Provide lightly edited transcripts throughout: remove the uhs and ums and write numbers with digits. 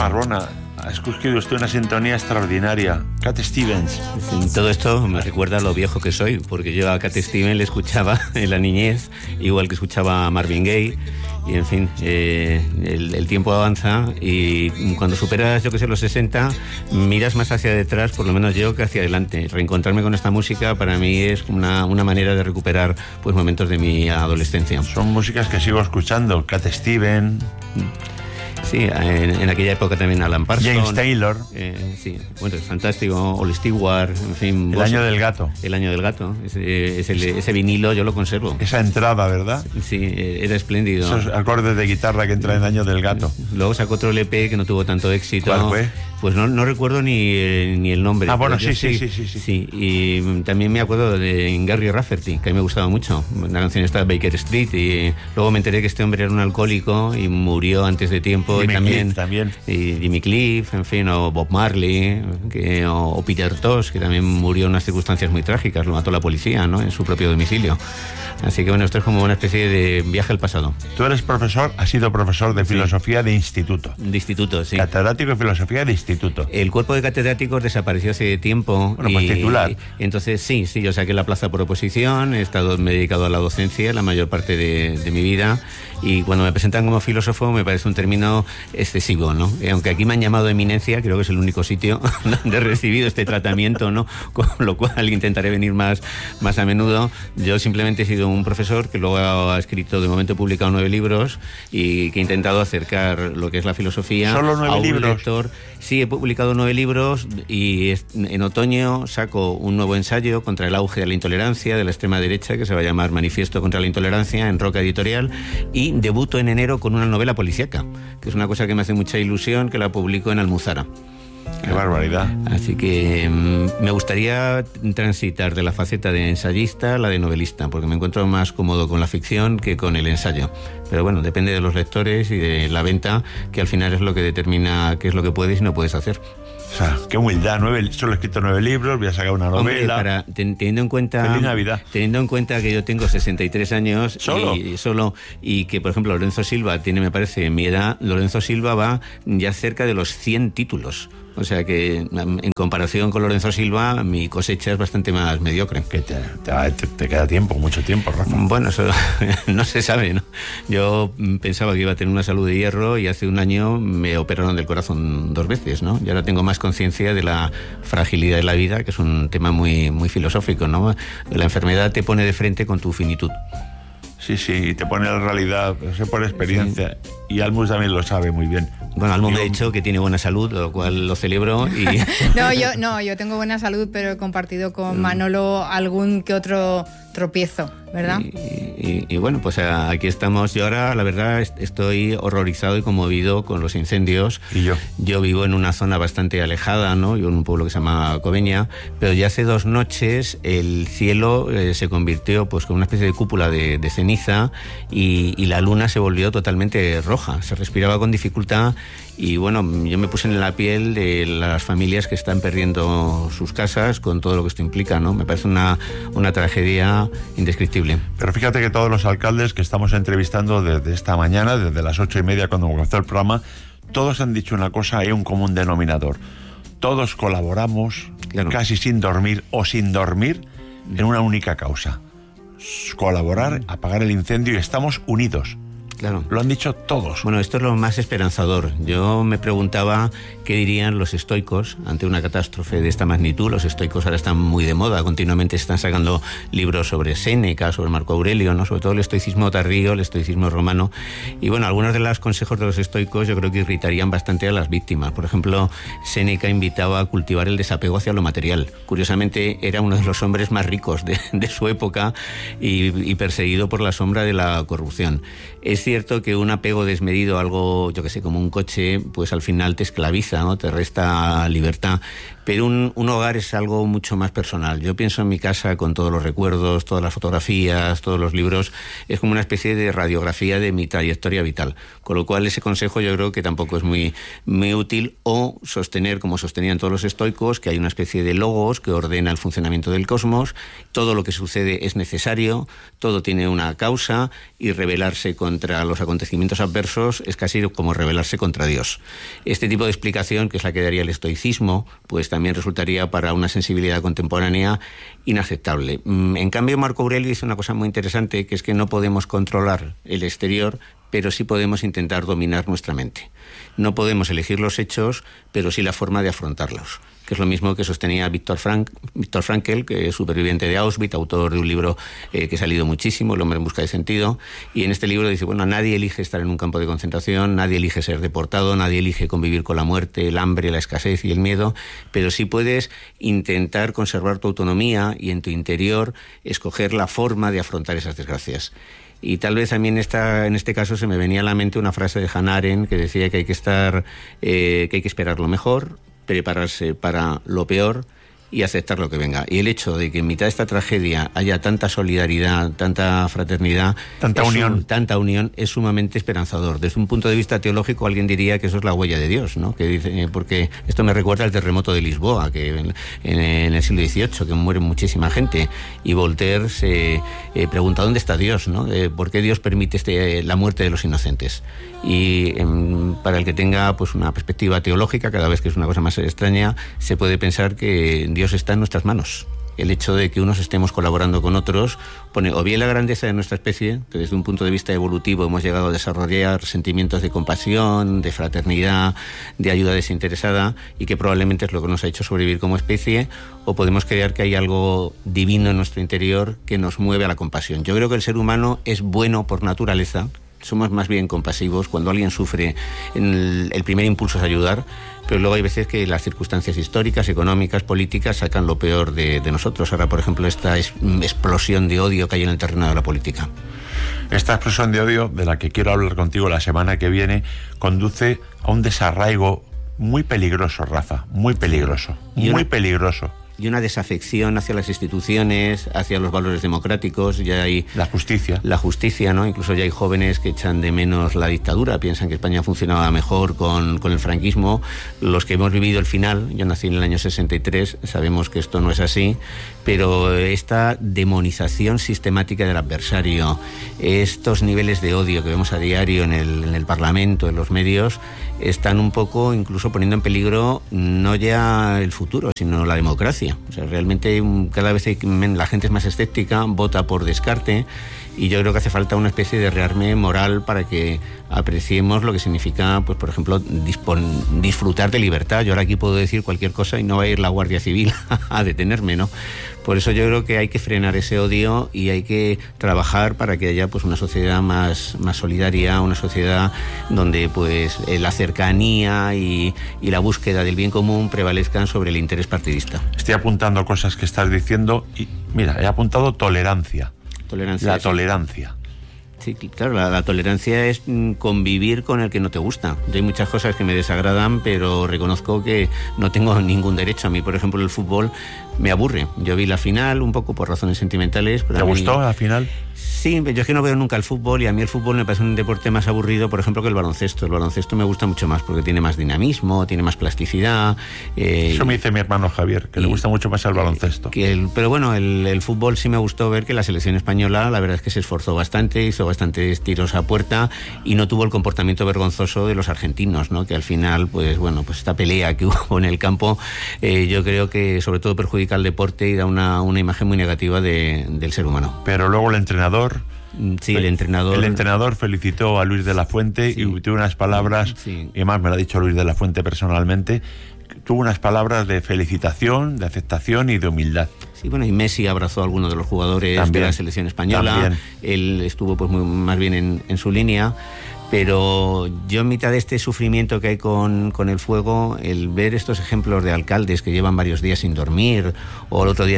Narbona, ha escogido usted una sintonía extraordinaria. Cat Stevens. Todo esto me recuerda a lo viejo que soy, porque yo a Cat Stevens le escuchaba en la niñez, igual que escuchaba a Marvin Gaye. Y en fin, el tiempo avanza y cuando superas, yo que sé, los 60, miras más hacia detrás, por lo menos yo, que hacia adelante. Reencontrarme con esta música para mí es una manera de recuperar pues momentos de mi adolescencia. Son músicas que sigo escuchando. Cat Stevens. Sí, en aquella época también Alan Parsons. James Taylor. Sí, bueno, es fantástico. Ol Stewart, en fin. El año del gato. El año del gato. Ese vinilo yo lo conservo. Esa entrada, ¿verdad? Sí, era espléndido. Esos acordes de guitarra que entran en el año del gato. Luego sacó otro LP que no tuvo tanto éxito. ¿Cuál fue? Pues no recuerdo ni el nombre. Ah, bueno, sí. Y también me acuerdo de Gary Rafferty, que a mí me gustaba mucho. La canción está Baker Street, y luego me enteré que este hombre era un alcohólico y murió antes de tiempo. Jimmy Cliff también. Y Jimmy Cliff, en fin, o Bob Marley, o Peter Tosh, que también murió en unas circunstancias muy trágicas, lo mató la policía, ¿no?, en su propio domicilio. Así que bueno, esto es como una especie de viaje al pasado. Tú eres profesor, has sido profesor de filosofía de instituto. De instituto, sí. Catedrático de filosofía de instituto. El cuerpo de catedráticos desapareció hace tiempo. Bueno, pues titular. Entonces sí, yo saqué la plaza por oposición, me he dedicado a la docencia la mayor parte de mi vida, y cuando me presentan como filósofo me parece un término excesivo, ¿no? Aunque aquí me han llamado eminencia, creo que es el único sitio donde he recibido este tratamiento, ¿no? Con lo cual intentaré venir más a menudo. Yo simplemente he sido un profesor que luego ha escrito, de momento he publicado 9 libros, y que he intentado acercar lo que es la filosofía ¿Solo 9 a un libros? lector. Sí, he publicado 9 libros, y en otoño saco un nuevo ensayo contra el auge de la intolerancia de la extrema derecha, que se va a llamar Manifiesto contra la Intolerancia, en Roca Editorial, y debuto en enero con una novela policíaca, que es una cosa que me hace mucha ilusión, que la publico en Almuzara. ¡Qué barbaridad! Así que me gustaría transitar de la faceta de ensayista a la de novelista, porque me encuentro más cómodo con la ficción que con el ensayo. Pero bueno, depende de los lectores y de la venta, que al final es lo que determina qué es lo que puedes y no puedes hacer. O sea, qué humildad. Solo he escrito 9 libros, voy a sacar una novela. Hombre, teniendo en cuenta... Feliz Navidad. Teniendo en cuenta que yo tengo 63 años... ¿Solo? Y que, por ejemplo, Lorenzo Silva tiene, me parece, mi edad. Lorenzo Silva va ya cerca de los 100 títulos. O sea que, en comparación con Lorenzo Silva, mi cosecha es bastante más mediocre. Que te queda tiempo, mucho tiempo, Rafa. Bueno, eso no se sabe, ¿no? Yo pensaba que iba a tener una salud de hierro, y hace un año me operaron del corazón 2 veces, ¿no? Y ahora tengo más conciencia de la fragilidad de la vida, que es un tema muy, muy filosófico, ¿no? La enfermedad te pone de frente con tu finitud. Sí, te pone la realidad, lo sé por experiencia. Sí. Y Almus también lo sabe muy bien. Bueno, Almus me ha dicho que tiene buena salud, lo cual lo celebro. Y... yo tengo buena salud, pero he compartido con Manolo algún que otro tropiezo, ¿verdad? Y bueno, pues aquí estamos. Yo ahora, la verdad, estoy horrorizado y conmovido con los incendios. ¿Y yo? Yo vivo en una zona bastante alejada, ¿no? Yo en un pueblo que se llama Coveña, pero ya hace 2 noches el cielo se convirtió pues con una especie de cúpula de ceniza, y la luna se volvió totalmente roja. Se respiraba con dificultad. Y bueno, yo me puse en la piel de las familias que están perdiendo sus casas, con todo lo que esto implica, ¿no? Me parece una tragedia indescriptible. Pero fíjate que todos los alcaldes que estamos entrevistando desde esta mañana, desde las 8:30 cuando comenzó el programa, todos han dicho una cosa, hay un común denominador. Todos colaboramos, claro, casi sin dormir o sin dormir, en una única causa: colaborar, apagar el incendio, y estamos unidos. Claro. Lo han dicho todos. Bueno, esto es lo más esperanzador. Yo me preguntaba qué dirían los estoicos ante una catástrofe de esta magnitud. Los estoicos ahora están muy de moda, continuamente están sacando libros sobre Séneca, sobre Marco Aurelio, ¿no? Sobre todo el estoicismo tardío, el estoicismo romano. Y bueno, algunos de los consejos de los estoicos yo creo que irritarían bastante a las víctimas. Por ejemplo, Séneca invitaba a cultivar el desapego hacia lo material. Curiosamente, era uno de los hombres más ricos de su época, y perseguido por la sombra de la corrupción. Es cierto que un apego desmedido a algo, yo que sé, como un coche, pues al final te esclaviza, ¿no? Te resta libertad. Pero un hogar es algo mucho más personal. Yo pienso en mi casa con todos los recuerdos, todas las fotografías, todos los libros. Es como una especie de radiografía de mi trayectoria vital. Con lo cual ese consejo yo creo que tampoco es muy, muy útil. O sostener, como sostenían todos los estoicos, que hay una especie de logos que ordena el funcionamiento del cosmos. Todo lo que sucede es necesario, todo tiene una causa, y rebelarse contra contra los acontecimientos adversos es casi como rebelarse contra Dios. Este tipo de explicación, que es la que daría el estoicismo, pues también resultaría para una sensibilidad contemporánea inaceptable. En cambio, Marco Aurelio dice una cosa muy interesante, que es que no podemos controlar el exterior, pero sí podemos intentar dominar nuestra mente. No podemos elegir los hechos, pero sí la forma de afrontarlos, que es lo mismo que sostenía Viktor Frankl, que es superviviente de Auschwitz, autor de un libro que ha salido muchísimo, El hombre en busca de sentido, y en este libro dice, bueno, nadie elige estar en un campo de concentración, nadie elige ser deportado, nadie elige convivir con la muerte, el hambre, la escasez y el miedo, pero sí puedes intentar conservar tu autonomía y en tu interior escoger la forma de afrontar esas desgracias. Y tal vez a mí en este caso se me venía a la mente una frase de Hannah Arendt que decía que hay que esperar lo mejor, prepararse para lo peor y aceptar lo que venga. Y el hecho de que en mitad de esta tragedia haya tanta solidaridad, tanta fraternidad, tanta unión es sumamente esperanzador. Desde un punto de vista teológico, alguien diría que eso es la huella de Dios, ¿no? Que dice, porque esto me recuerda al terremoto de Lisboa, que en el siglo XVIII, que muere muchísima gente, y Voltaire se pregunta dónde está Dios, ¿no? ¿Por qué Dios permite la muerte de los inocentes? Y para el que tenga pues una perspectiva teológica, cada vez que es una cosa más extraña, se puede pensar que Dios está en nuestras manos. El hecho de que unos estemos colaborando con otros pone o bien la grandeza de nuestra especie, que desde un punto de vista evolutivo hemos llegado a desarrollar sentimientos de compasión, de fraternidad, de ayuda desinteresada, y que probablemente es lo que nos ha hecho sobrevivir como especie, o podemos creer que hay algo divino en nuestro interior que nos mueve a la compasión. Yo creo que el ser humano es bueno por naturaleza. Somos más bien compasivos. Cuando alguien sufre, el primer impulso es ayudar, pero luego hay veces que las circunstancias históricas, económicas, políticas sacan lo peor de nosotros. Ahora, por ejemplo, esta explosión de odio que hay en el terreno de la política. Esta explosión de odio, de la que quiero hablar contigo la semana que viene, conduce a un desarraigo muy peligroso, Rafa, muy peligroso, muy peligroso. Y una desafección hacia las instituciones, hacia los valores democráticos. Ya hay la justicia, ¿no? Incluso ya hay jóvenes que echan de menos la dictadura, piensan que España funcionaba mejor con el franquismo. Los que hemos vivido el final, yo nací en el año 63, sabemos que esto no es así, pero esta demonización sistemática del adversario, estos niveles de odio que vemos a diario en el Parlamento, en los medios, están un poco incluso poniendo en peligro no ya el futuro, sino la democracia. O sea, realmente cada vez la gente es más escéptica, vota por descarte, y yo creo que hace falta una especie de rearme moral para que apreciemos lo que significa, pues por ejemplo, disfrutar de libertad. Yo ahora aquí puedo decir cualquier cosa y no va a ir la Guardia Civil a detenerme, ¿no? Por eso yo creo que hay que frenar ese odio y hay que trabajar para que haya pues una sociedad más solidaria, una sociedad donde pues la cercanía y la búsqueda del bien común prevalezcan sobre el interés partidista. Estoy apuntando cosas que estás diciendo y mira, he apuntado tolerancia. La tolerancia. Sí, claro, la tolerancia es convivir con el que no te gusta. Yo hay muchas cosas que me desagradan, pero reconozco que no tengo ningún derecho. A mí, por ejemplo, el fútbol me aburre. Yo vi la final un poco por razones sentimentales. Pero ¿te gustó la final? Sí, yo es que no veo nunca el fútbol, y a mí el fútbol me parece un deporte más aburrido, por ejemplo, que el baloncesto. El baloncesto me gusta mucho más porque tiene más dinamismo, tiene más plasticidad. Eso me dice mi hermano Javier, que le gusta mucho más el baloncesto. Pero bueno, el fútbol sí me gustó ver que la selección española, la verdad es que se esforzó bastante, hizo bastantes tiros a puerta y no tuvo el comportamiento vergonzoso de los argentinos, ¿no? Que al final, pues bueno, pues esta pelea que hubo en el campo, yo creo que sobre todo perjudica al deporte y da una imagen muy negativa del ser humano. Pero luego el entrenador... Sí, el entrenador felicitó a Luis de la Fuente, sí, y tuvo unas palabras, sí, y además me lo ha dicho Luis de la Fuente personalmente, tuvo unas palabras de felicitación, de aceptación y de humildad. Sí, bueno, y Messi abrazó a algunos de los jugadores también, de la selección española. También. Él estuvo pues más bien en su línea. Pero yo, en mitad de este sufrimiento que hay con el fuego, el ver estos ejemplos de alcaldes que llevan varios días sin dormir, o el otro día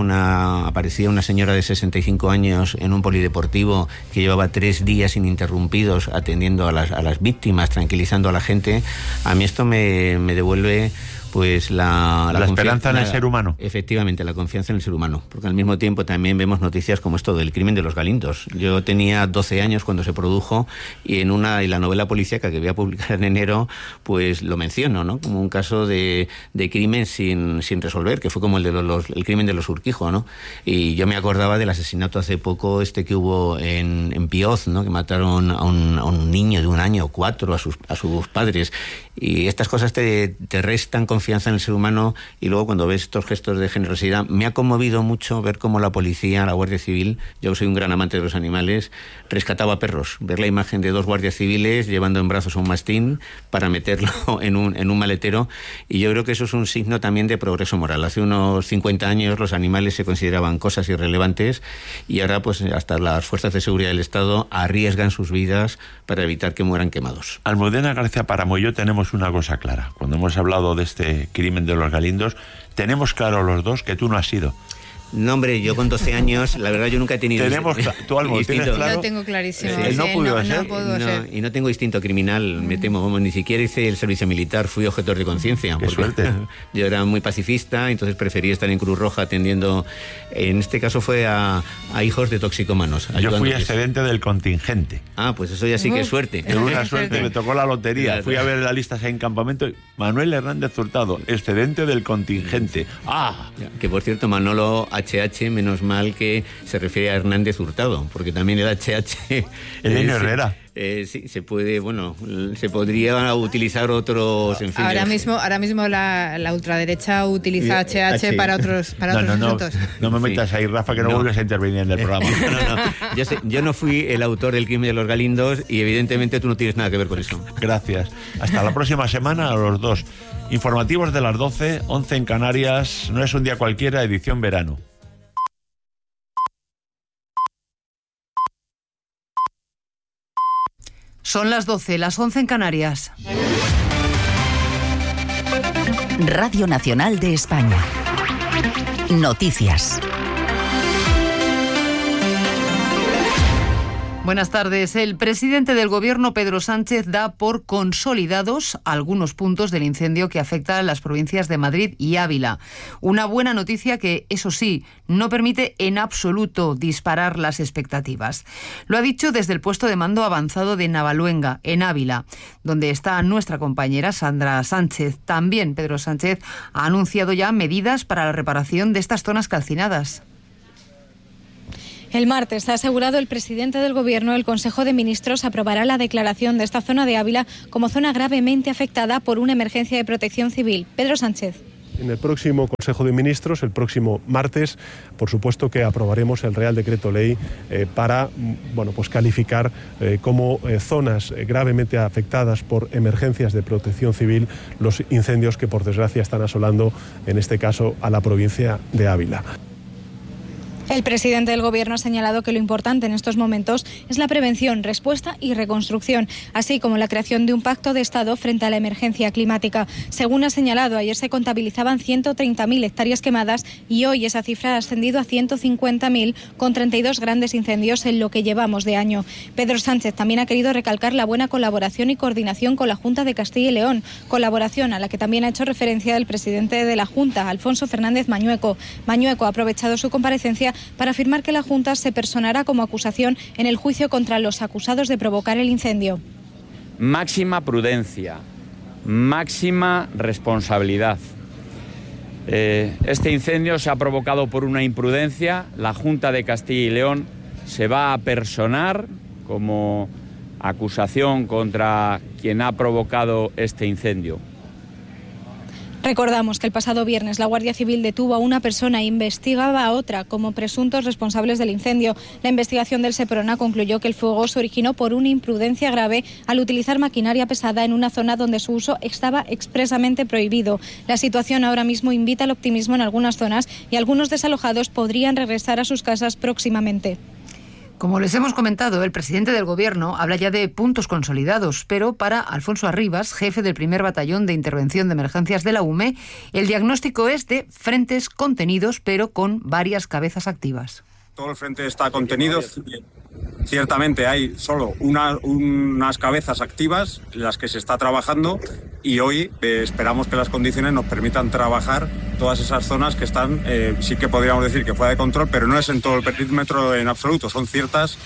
aparecía una señora de 65 años en un polideportivo que llevaba 3 días ininterrumpidos atendiendo a las víctimas, tranquilizando a la gente, a mí esto me devuelve pues la esperanza en el ser humano. Efectivamente, la confianza en el ser humano, porque al mismo tiempo también vemos noticias como esto del crimen de los Galindos. Yo tenía 12 años cuando se produjo y en la novela policíaca que voy a publicar en enero, pues lo menciono, ¿no? Como un caso de crimen sin resolver, que fue como el crimen de los Urquijo, ¿no? Y yo me acordaba del asesinato hace poco que hubo en Pioz, ¿no? Que mataron a un niño de 1 año o 4 a sus padres. Y estas cosas te restan confianza en el ser humano, y luego cuando ves estos gestos de generosidad, me ha conmovido mucho ver cómo la policía, la Guardia Civil, yo soy un gran amante de los animales, rescataba perros. Ver la imagen de 2 guardias civiles llevando en brazos a un mastín para meterlo en un maletero, y yo creo que eso es un signo también de progreso moral. Hace unos 50 años los animales se consideraban cosas irrelevantes, y ahora pues hasta las fuerzas de seguridad del Estado arriesgan sus vidas para evitar que mueran quemados. Almudena García Páramo y yo tenemos una cosa clara. Cuando hemos hablado de este crimen de los Galindos, tenemos claro los dos que tú no has sido. No, hombre, yo con 12 años, la verdad yo nunca he tenido... ¿Tú, Almo, tienes claro? Lo tengo clarísimo. No pudo ser. No puedo ser. Y no tengo instinto criminal, me temo, ni siquiera hice el servicio militar, fui objetor de conciencia. Qué suerte. Yo era muy pacifista, entonces preferí estar en Cruz Roja atendiendo, en este caso fue a hijos de toxicómanos. Yo fui excedente del contingente. Ah, pues eso ya sí que es suerte. Es una suerte, me tocó la lotería. Claro. Fui a ver la lista en campamento. Manuel Hernández Hurtado, excedente del contingente. ¡Ah! Que por cierto, Manolo HH, menos mal que se refiere a Hernández Hurtado, porque también el HH... Elena Herrera. Sí, se podría utilizar otros... En fin, ahora mismo la ultraderecha utiliza HH para otros asuntos. No me metas ahí, Rafa, que no vuelves a intervenir en el programa. Yo no fui el autor del crimen de los Galindos y evidentemente tú no tienes nada que ver con eso. Gracias. Hasta la próxima semana a los dos. Informativos de las 12, 11 en Canarias. No es un día cualquiera, edición verano. Son las 12, las 11 en Canarias. Radio Nacional de España. Noticias. Buenas tardes. El presidente del Gobierno, Pedro Sánchez, da por consolidados algunos puntos del incendio que afecta a las provincias de Madrid y Ávila. Una buena noticia que, eso sí, no permite en absoluto disparar las expectativas. Lo ha dicho desde el puesto de mando avanzado de Navaluenga, en Ávila, donde está nuestra compañera Sandra Sánchez. También Pedro Sánchez ha anunciado ya medidas para la reparación de estas zonas calcinadas. El martes ha asegurado el presidente del Gobierno, el Consejo de Ministros aprobará la declaración de esta zona de Ávila como zona gravemente afectada por una emergencia de protección civil. Pedro Sánchez. En el próximo Consejo de Ministros, el próximo martes, por supuesto que aprobaremos el Real Decreto Ley para calificar como zonas gravemente afectadas por emergencias de protección civil los incendios que por desgracia están asolando, en este caso, a la provincia de Ávila. El presidente del Gobierno ha señalado que lo importante en estos momentos es la prevención, respuesta y reconstrucción, así como la creación de un pacto de Estado frente a la emergencia climática. Según ha señalado, ayer se contabilizaban 130.000 hectáreas quemadas y hoy esa cifra ha ascendido a 150.000, con 32 grandes incendios en lo que llevamos de año. Pedro Sánchez también ha querido recalcar la buena colaboración y coordinación con la Junta de Castilla y León, colaboración a la que también ha hecho referencia el presidente de la Junta, Alfonso Fernández Mañueco. Mañueco ha aprovechado su comparecencia para afirmar que la Junta se personará como acusación en el juicio contra los acusados de provocar el incendio. Máxima prudencia, máxima responsabilidad. Este incendio se ha provocado por una imprudencia. La Junta de Castilla y León se va a personar como acusación contra quien ha provocado este incendio. Recordamos que el pasado viernes la Guardia Civil detuvo a una persona e investigaba a otra como presuntos responsables del incendio. La investigación del Seprona concluyó que el fuego se originó por una imprudencia grave al utilizar maquinaria pesada en una zona donde su uso estaba expresamente prohibido. La situación ahora mismo invita al optimismo en algunas zonas y algunos desalojados podrían regresar a sus casas próximamente. Como les hemos comentado, el presidente del Gobierno habla ya de puntos consolidados, pero para Alfonso Arribas, jefe del primer batallón de intervención de emergencias de la UME, el diagnóstico es de frentes contenidos, pero con varias cabezas activas. Todo el frente está contenido. Ciertamente hay solo unas cabezas activas en las que se está trabajando y hoy esperamos que las condiciones nos permitan trabajar todas esas zonas que están, sí que podríamos decir que fuera de control, pero no es en todo el perímetro en absoluto, son ciertas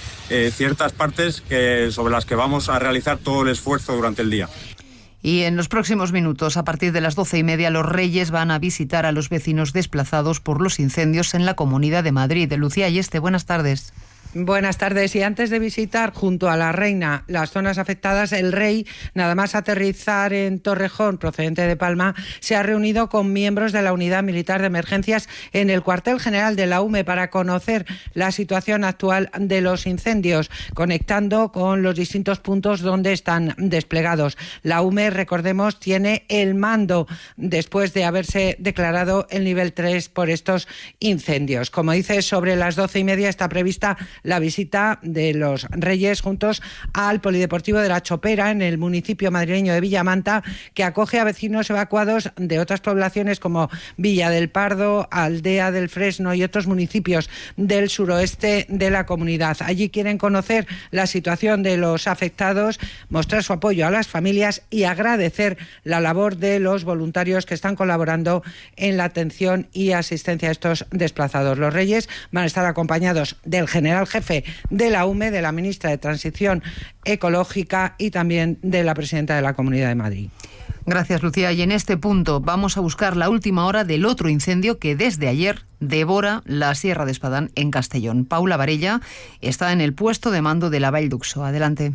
partes sobre las que vamos a realizar todo el esfuerzo durante el día. Y en los próximos minutos, a partir de las 12:30, los Reyes van a visitar a los vecinos desplazados por los incendios en la Comunidad de Madrid. Lucía Ayeste, buenas tardes. Buenas tardes. Y antes de visitar junto a la reina las zonas afectadas, el rey, nada más aterrizar en Torrejón, procedente de Palma, se ha reunido con miembros de la Unidad Militar de Emergencias en el cuartel general de la UME para conocer la situación actual de los incendios, conectando con los distintos puntos donde están desplegados. La UME, recordemos, tiene el mando después de haberse declarado el nivel 3 por estos incendios. Como dice, sobre las 12:30 está prevista la visita de los Reyes juntos al Polideportivo de la Chopera en el municipio madrileño de Villamanta, que acoge a vecinos evacuados de otras poblaciones como Villa del Pardo, Aldea del Fresno y otros municipios del suroeste de la comunidad. Allí quieren conocer la situación de los afectados, mostrar su apoyo a las familias y agradecer la labor de los voluntarios que están colaborando en la atención y asistencia a estos desplazados. Los Reyes van a estar acompañados del general jefe de la UME, de la ministra de Transición Ecológica y también de la presidenta de la Comunidad de Madrid. Gracias, Lucía. Y en este punto vamos a buscar la última hora del otro incendio que desde ayer devora la Sierra de Espadán en Castellón. Paula Varella está en el puesto de mando de la Vall d'Uxó. Adelante.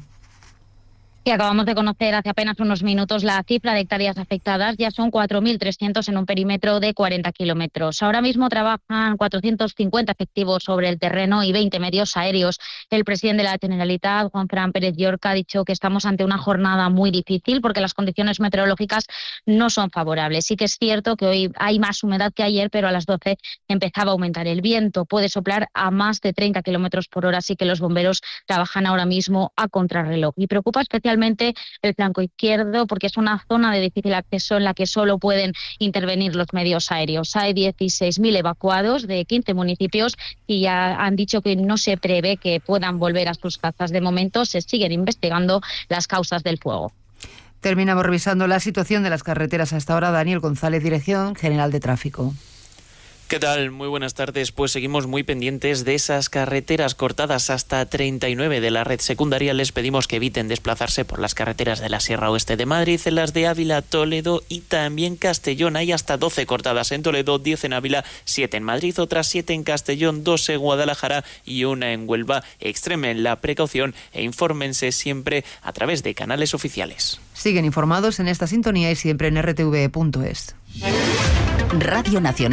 Y acabamos de conocer hace apenas unos minutos la cifra de hectáreas afectadas. Ya son 4.300 en un perímetro de 40 kilómetros. Ahora mismo trabajan 450 efectivos sobre el terreno y 20 medios aéreos. El presidente de la Generalitat, Juanfran Pérez Llorca, ha dicho que estamos ante una jornada muy difícil porque las condiciones meteorológicas no son favorables. Sí que es cierto que hoy hay más humedad que ayer, pero a las 12 empezaba a aumentar el viento. Puede soplar a más de 30 kilómetros por hora, así que los bomberos trabajan ahora mismo a contrarreloj. Y preocupa especialmente el flanco izquierdo porque es una zona de difícil acceso en la que solo pueden intervenir los medios aéreos. Hay 16.000 evacuados de 15 municipios y ya han dicho que no se prevé que puedan volver a sus casas. De momento se siguen investigando las causas del fuego. Terminamos revisando la situación de las carreteras a esta hora. Daniel González, Dirección General de Tráfico. ¿Qué tal? Muy buenas tardes. Pues seguimos muy pendientes de esas carreteras cortadas hasta 39 de la red secundaria. Les pedimos que eviten desplazarse por las carreteras de la Sierra Oeste de Madrid, en las de Ávila, Toledo y también Castellón. Hay hasta 12 cortadas en Toledo, 10 en Ávila, 7 en Madrid, otras 7 en Castellón, 2 en Guadalajara y 1 en Huelva. Extremen la precaución e infórmense siempre a través de canales oficiales. Siguen informados en esta sintonía y siempre en rtv.es. Radio Nacional